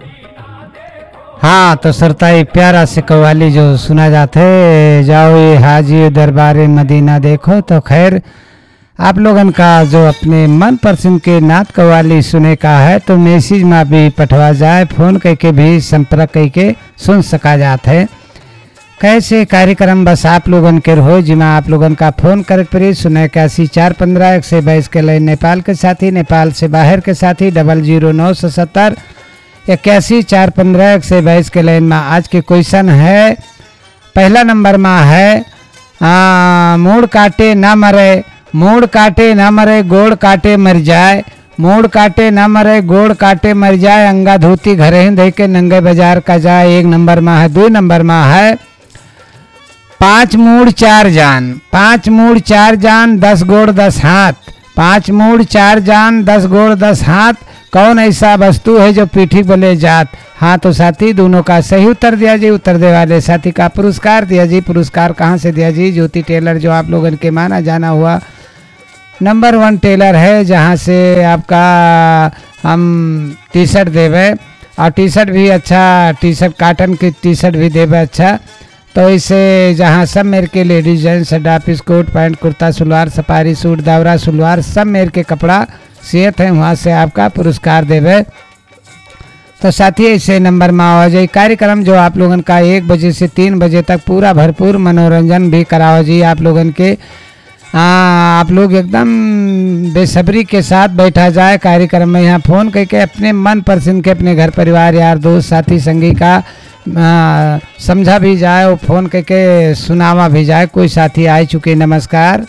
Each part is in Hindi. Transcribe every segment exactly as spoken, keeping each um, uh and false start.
हाँ तो सरताई प्यारा से कव्वाली जो सुना जाते जाओ ये हाजी दरबारे मदीना देखो। तो खैर आप लोगन का जो अपने मन पसंद के नात कव्वाली सुने का है तो मैसेज में भी पठवा जाए, फोन करके भी संपर्क करके सुन सका जाता है। कैसे कार्यक्रम बस आप लोगन के हो जिमा आप लोगन का फोन कर परी सुने इक्यासी चार पंद्रह एक से बाईस के लिए नेपाल के साथी, नेपाल से बाहर के साथी डबल जीरो नौ सौ सत्तर इक्यासी चार पंद्रह एक से बाईस के लाइन में। आज के क्वेश्चन है पहला नंबर में है आ, मूड़ काटे ना मरे, मूड़ काटे ना मरे गोड़ काटे मर जाए, मूड़ काटे ना मरे गोड़ काटे मर जाए, अंगा धोती घरे ही दे के नंगे बाजार का जाए। एक नंबर में है। दो नंबर में है पाँच मूड़ चार जान, पाँच मूड़ चार जान दस गोड़ दस हाथ, पाँच मूड़ चार जान दस गोड़ दस हाथ, कौन ऐसा वस्तु है जो पीठी बोले जात। हाँ तो साथी दोनों का सही उत्तर दिया जी। उत्तर दे वाले साथी का पुरस्कार दिया जी। पुरस्कार कहाँ से दिया जी? ज्योति टेलर जो आप लोगों के माना जाना हुआ नंबर वन टेलर है, जहाँ से आपका हम टी शर्ट देवे और टी शर्ट भी अच्छा, टी शर्ट काटन की टी शर्ट भी देवे अच्छा। तो इसे जहाँ सब मेरे के ladies gents डापिस coat pant kurta salwar safari suit दावरा salwar सब मेरे के कपड़ा सियत है, वहाँ से आपका पुरस्कार देवे। तो साथी ऐसे नंबर में आओ जाए। कार्यक्रम जो आप लोगन का एक बजे से तीन बजे तक पूरा भरपूर मनोरंजन भी कराओ जी। आप लोगन के आ, आप लोग एकदम बेसब्री के साथ बैठा जाए कार्यक्रम में, यहाँ फ़ोन करके अपने मन पसंद के अपने घर परिवार यार दोस्त साथी संगी का आ, समझा भी जाए और फ़ोन करके सुनावा भी जाए। कोई साथी आ चुके। नमस्कार।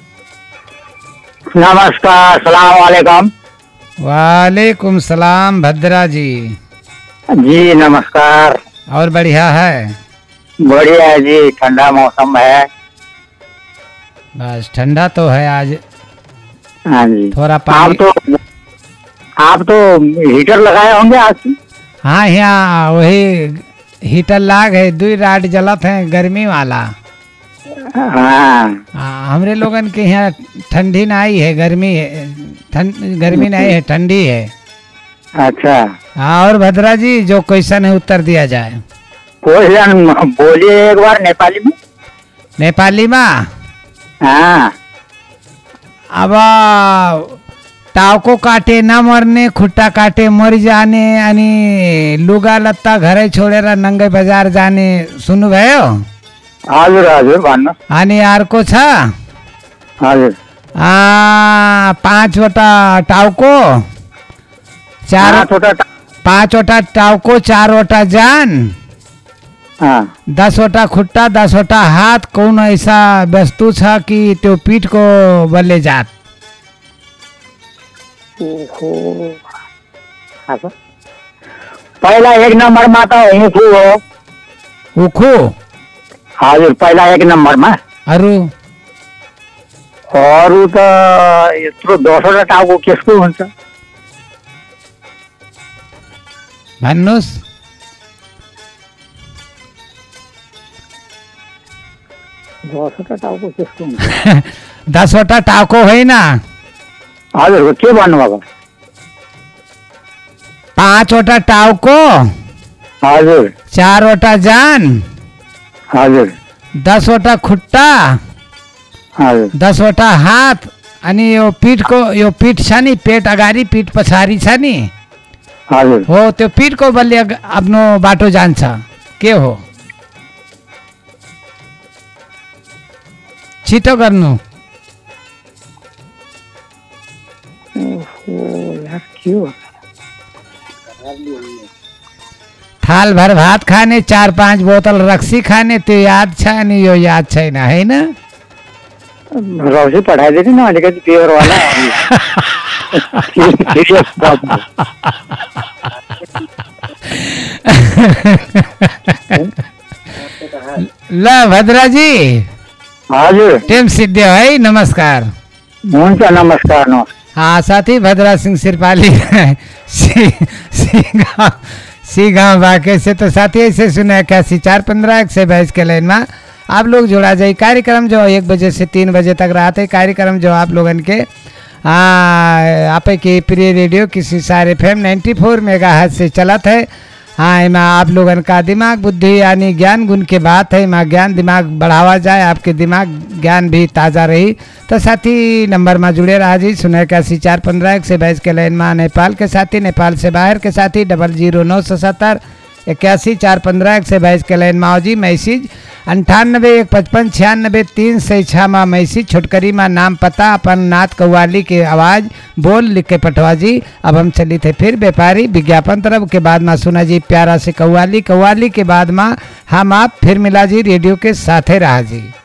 नमस्कार, सलाम वालेकुम। वालेकुम सलाम भद्रा जी। जी नमस्कार। और बढ़िया है? बढ़िया है जी, ठंडा मौसम है। बस ठंडा तो है आज। हाँ जी। थोड़ा आप पानी तो आप तो हीटर लगाए होंगे आज? हाँ यहाँ वही हीटर लाग है, दो रात जलत है गर्मी वाला। हाँ। हाँ हमरे लोगन के यहाँ ठंडी नहीं है, गर्मी है। ठंड गर्मी नहीं है, ठंडी है। अच्छा। हाँ और भद्रा जी जो क्वेश्चन है उत्तर दिया जाए। क्वेश्चन बोलिए एक बार नेपाली में। नेपाली में? हाँ। अब टावको काटे न मरने, खुट्टा काटे मर जाने, अनि लुगा लत्ता घरै छोडेर नंगे बजार जाने सुन्नु भयो? हजुर हजुर भन्नु। अनि अर्को छ हजुर आ पाँचवटा टाउको, चार पाँचवटा पाँचवटा टाउको, चारवटा जान, हाँ दसवटा खुट्टा, दसवटा हाथ, कौन ऐसा वस्तु छ कि त्यो पीठको बलले जात? ओहो। अच्छा। पहिला एक नम्बरमा त उखु हो। उखु? हजुर पहिला एक नम्बरमा। अरू? अरू त यत्रो दसवटा टाउको केसको हुन्छ? भन्नुहोस्। दसवटा टाउको केसको हुन्छ? दसवटा टाउको होइन। हजुर के भन्नुभएको? पाँचवटा टाउको, हजुर चारवटा जान, हजुर दसवटा खुट्टा, हजुर दसवटा हात, अनि यो पीठको यो पीठ छ नि, पेट अगाडि पीठ पछाडि छ नि, हजुर हो त्यो पीठको बलले अग- आफ्नो बाटो जान्छ। के हो? छिटो गर्नु। थाल भर भात खाने, चार पाँच बोतल रक्सी खाने, त्यो याद छ अनि यो याद छैन होइन? रौसी पठाइदिनु न अलिकति प्योरवाला। ल भद्राजी हजुर टेम सिद्धियो है। नमस्कार। हुन्छ, नमस्कार नमस्कार। हाँ साथी भद्रा सिंह सिरपाली सी सी गाँव सी गाँव वाक़े से। तो साथी ऐसे सुना इक्यासी चार पंद्रह एक से बाईस के लाइन में आप लोग जुड़ा जाए। कार्यक्रम जो एक बजे से तीन बजे तक रहा था, कार्यक्रम जो आप लोगन के आप के प्रिय रेडियो किसी सारे फेम नाइन्टी फोर मेगा से चलत है। हाँ, इमा आप लोगन का दिमाग बुद्धि यानी ज्ञान गुण के बात है। इमा ज्ञान दिमाग बढ़ावा जाए, आपके दिमाग ज्ञान भी ताज़ा रही। तो साथी नंबर में जुड़े रहा जी, सुनर इक्यासी चार पंद्रह एक से बाईस के लाइन में नेपाल के साथी, नेपाल से बाहर के साथी डबल जीरो नौ सौ सत्तर इक्यासी चार पंद्रह एक से बाईस के लाइन में आओ जी। मैसेज अंठानबे एक पचपन छियानबे तीन से छः माँ मैसेज छोटकरी माँ नाम पता अपन नात कव्वाली के आवाज़ बोल लिख के पठवा जी। अब हम चली थे फिर व्यापारी विज्ञापन तरफ के बाद में सुना जी प्यारा से कव्वाली, कव्वाली के बाद में हम आप फिर मिला जी रेडियो के साथे रहा जी।